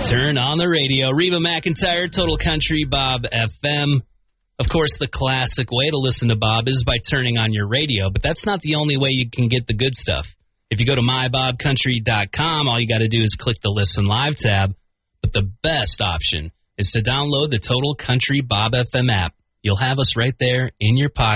Turn on the radio. Reba McEntire, Total Country, Bob FM. Of course, the classic way to listen to Bob is by turning on your radio, but that's not the only way you can get the good stuff. If you go to mybobcountry.com, all you got to do is click the Listen Live tab. But the best option is to download the Total Country Bob FM app. You'll have us right there in your pocket.